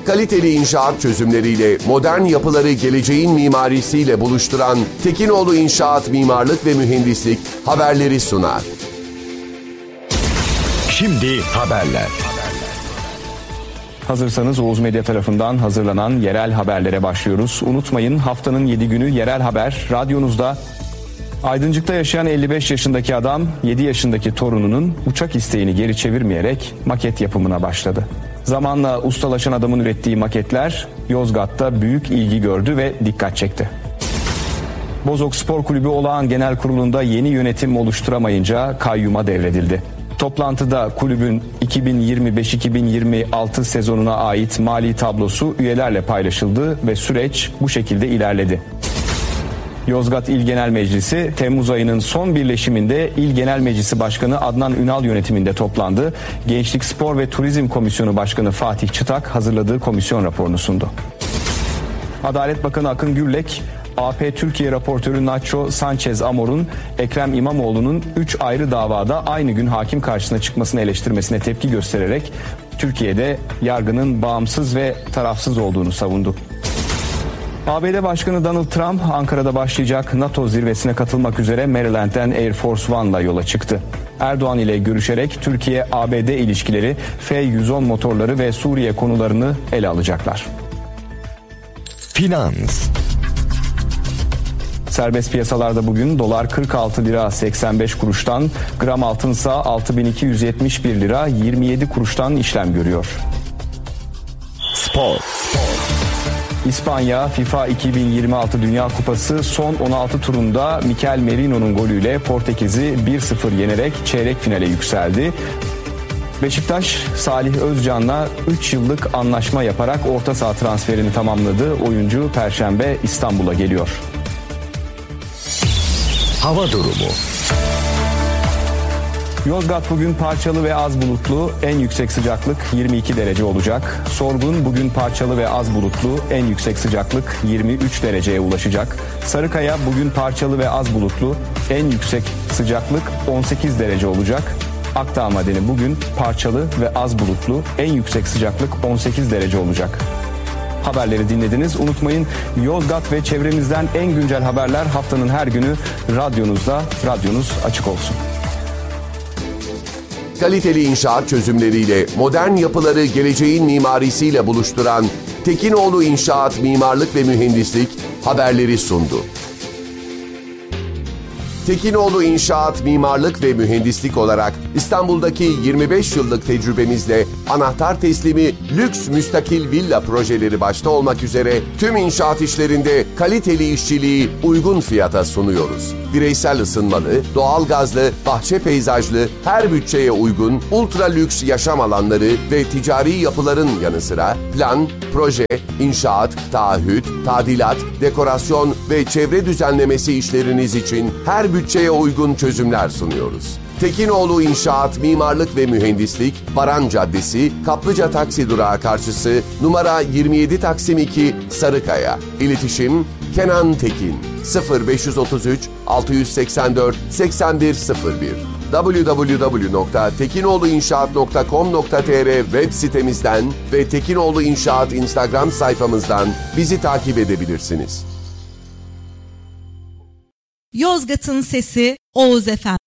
Kaliteli inşaat çözümleriyle modern yapıları geleceğin mimarisiyle buluşturan Tekinoğlu İnşaat Mimarlık ve Mühendislik haberleri sunar. Şimdi haberler. Hazırsanız Oğuz Medya tarafından hazırlanan yerel haberlere başlıyoruz. Unutmayın, haftanın 7 günü yerel haber radyonuzda. Aydıncık'ta yaşayan 55 yaşındaki adam 7 yaşındaki torununun uçak isteğini geri çevirmeyerek maket yapımına başladı. Zamanla ustalaşan adamın ürettiği maketler Yozgat'ta büyük ilgi gördü ve dikkat çekti. Bozok Spor Kulübü olağan genel kurulunda yeni yönetim oluşturamayınca kayyuma devredildi. Toplantıda kulübün 2025-2026 sezonuna ait mali tablosu üyelerle paylaşıldı ve süreç bu şekilde ilerledi. Yozgat İl Genel Meclisi Temmuz ayının son birleşiminde İl Genel Meclisi Başkanı Adnan Ünal yönetiminde toplandı. Gençlik Spor ve Turizm Komisyonu Başkanı Fatih Çıtak hazırladığı komisyon raporunu sundu. Adalet Bakanı Akın Gürlek, AP Türkiye raportörü Nacho Sanchez Amor'un Ekrem İmamoğlu'nun 3 ayrı davada aynı gün hakim karşısına çıkmasını eleştirmesine tepki göstererek Türkiye'de yargının bağımsız ve tarafsız olduğunu savundu. ABD Başkanı Donald Trump Ankara'da başlayacak NATO zirvesine katılmak üzere Maryland'den Air Force One'la yola çıktı. Erdoğan ile görüşerek Türkiye-ABD ilişkileri, F-110 motorları ve Suriye konularını ele alacaklar. Finans. Serbest piyasalarda bugün dolar 46 lira 85 kuruştan, gram altınsa 6271 lira 27 kuruştan işlem görüyor. Spor. İspanya FIFA 2026 Dünya Kupası son 16 turunda Mikel Merino'nun golüyle Portekiz'i 1-0 yenerek çeyrek finale yükseldi. Beşiktaş, Salih Özcan'la 3 yıllık anlaşma yaparak orta saha transferini tamamladı. Oyuncu Perşembe İstanbul'a geliyor. Hava durumu. Yozgat bugün parçalı ve az bulutlu, en yüksek sıcaklık 22 derece olacak. Sorgun bugün parçalı ve az bulutlu, en yüksek sıcaklık 23 dereceye ulaşacak. Sarıkaya bugün parçalı ve az bulutlu, en yüksek sıcaklık 18 derece olacak. Akdağ Madeni bugün parçalı ve az bulutlu, en yüksek sıcaklık 18 derece olacak. Haberleri dinlediniz. Unutmayın, Yozgat ve çevremizden en güncel haberler haftanın her günü radyonuzda. Radyonuz açık olsun. Kaliteli inşaat çözümleriyle modern yapıları geleceğin mimarisiyle buluşturan Tekinoğlu İnşaat Mimarlık ve Mühendislik haberleri sundu. Tekinoğlu İnşaat Mimarlık ve Mühendislik olarak İstanbul'daki 25 yıllık tecrübemizle anahtar teslimi lüks müstakil villa projeleri başta olmak üzere tüm inşaat işlerinde kaliteli işçiliği uygun fiyata sunuyoruz. Bireysel ısınmalı, doğalgazlı, bahçe peyzajlı, her bütçeye uygun ultra lüks yaşam alanları ve ticari yapıların yanı sıra plan, proje, inşaat, taahhüt, tadilat, dekorasyon ve çevre düzenlemesi işleriniz için her bütçeye uygun çözümler sunuyoruz. Tekinoğlu İnşaat Mimarlık ve Mühendislik, Baran Caddesi, Kaplıca Taksi Durağı karşısı, numara 27 Taksim 2, Sarıkaya. İletişim Kenan Tekin 0533 684 8101 www.tekinoğluinşaat.com.tr web sitemizden ve Tekinoğlu İnşaat Instagram sayfamızdan bizi takip edebilirsiniz. Yozgat'ın sesi Oğuz FM.